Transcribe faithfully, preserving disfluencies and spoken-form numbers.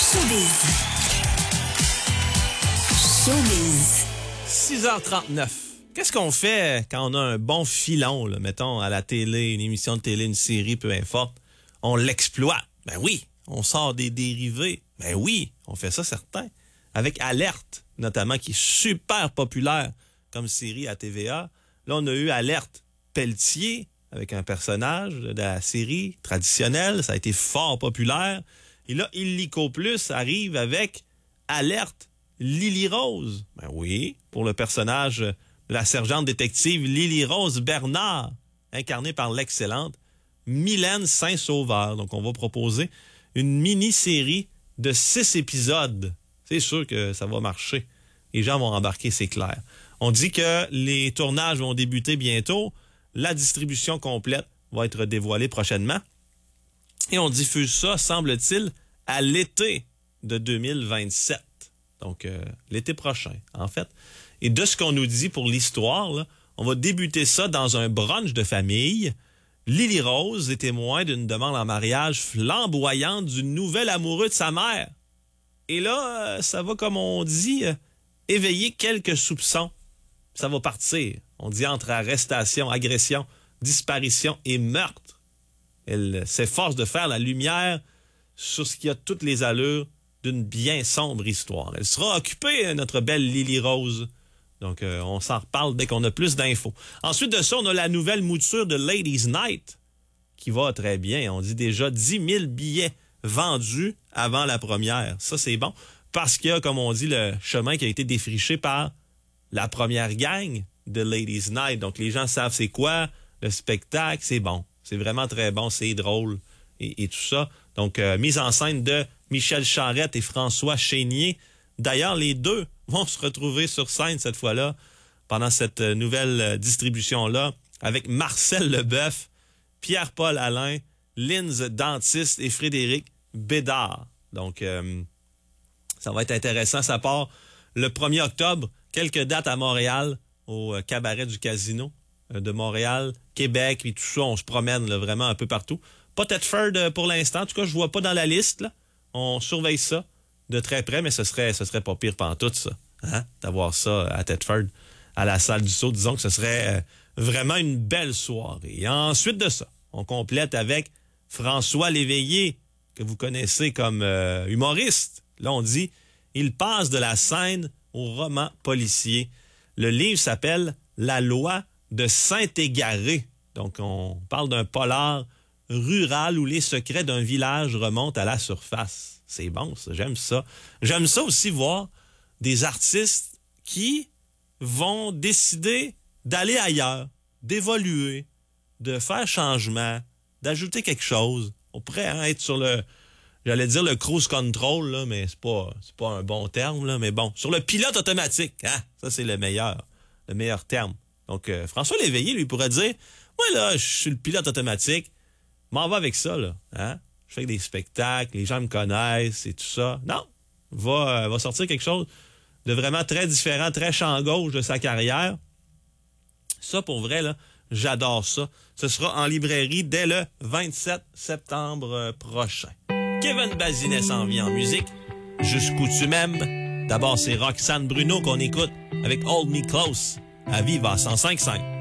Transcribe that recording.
Showbiz. Showbiz. six heures trente-neuf. Qu'est-ce qu'on fait quand on a un bon filon, là, mettons, à la télé, une émission de télé, une série, peu importe? On l'exploite. Ben oui. On sort des dérivés. Ben oui, on fait ça, certain. Avec Alerte, notamment, qui est super populaire comme série à T V A. Là, on a eu Alerte Pelletier, avec un personnage de la série traditionnelle. Ça a été fort populaire. Et là, Illico Plus arrive avec Alerte Lily Rose. Ben oui, pour le personnage de la sergente détective Lily Rose Bernard, incarnée par l'excellente Mylène Saint-Sauveur. Donc, on va proposer une mini-série de six épisodes. C'est sûr que ça va marcher. Les gens vont embarquer, c'est clair. On dit que les tournages vont débuter bientôt. La distribution complète va être dévoilée prochainement. Et on diffuse ça, semble-t-il, à l'été de deux mille vingt-sept. Donc, euh, l'été prochain, en fait. Et de ce qu'on nous dit pour l'histoire, là, on va débuter ça dans un brunch de famille. Lily Rose est témoin d'une demande en mariage flamboyante du nouvel amoureux de sa mère. Et là, euh, ça va, comme on dit, euh, éveiller quelques soupçons. Ça va partir. On dit entre arrestation, agression, disparition et meurtre. Elle s'efforce de faire la lumière sur ce qui a toutes les allures d'une bien sombre histoire. Elle sera occupée, notre belle Lily Rose. Donc, euh, on s'en reparle dès qu'on a plus d'infos. Ensuite de ça, on a la nouvelle mouture de Ladies Night qui va très bien. On dit déjà dix mille billets vendus avant la première. Ça, c'est bon parce qu'il y a, comme on dit, le chemin qui a été défriché par la première gang de Ladies Night. Donc, les gens savent c'est quoi, le spectacle, c'est bon. C'est vraiment très bon, c'est drôle et, et tout ça. Donc, euh, mise en scène de Michel Charette et François Chénier. D'ailleurs, les deux vont se retrouver sur scène cette fois-là pendant cette nouvelle distribution-là avec Marcel Leboeuf, Pierre-Paul Alain, Linz Dentiste et Frédéric Bédard. Donc, euh, ça va être intéressant. Ça part le premier octobre. Quelques dates à Montréal, au cabaret du Casino de Montréal, Québec, et tout ça. On se promène là, vraiment un peu partout. Pas Thetford pour l'instant. En tout cas, je vois pas dans la liste. Là. On surveille ça de très près, mais ce serait, ce serait pas pire pantoute, ça. Hein? D'avoir ça à Thetford, à la salle du Sceau. Disons que ce serait euh, vraiment une belle soirée. Et ensuite de ça, on complète avec François Léveillé, que vous connaissez comme euh, humoriste. Là, on dit, il passe de la scène au roman policier. Le livre s'appelle La loi de Saint-Égaré. Donc, on parle d'un polar rural où les secrets d'un village remontent à la surface. C'est bon, ça. J'aime ça. J'aime ça aussi voir des artistes qui vont décider d'aller ailleurs, d'évoluer, de faire changement, d'ajouter quelque chose. On pourrait hein, être sur le, j'allais dire le cruise control, là, mais c'est pas, c'est pas un bon terme, là, mais bon. Sur le pilote automatique, hein, ça c'est le meilleur, le meilleur terme. Donc, euh, François Léveillé, lui, pourrait dire, moi, là, je suis le pilote automatique, m'en va avec ça, là, hein. Je fais des spectacles, les gens me connaissent et tout ça. Non, va, euh, va sortir quelque chose de vraiment très différent, très champ gauche de sa carrière. Ça, pour vrai, là, j'adore ça. Ce sera en librairie dès le vingt-sept septembre prochain. Kevin Bazinet s'en vient en musique. Jusqu'où tu m'aimes. D'abord, c'est Roxane Bruno qu'on écoute avec Hold Me Close à Viva cent cinq virgule cinq.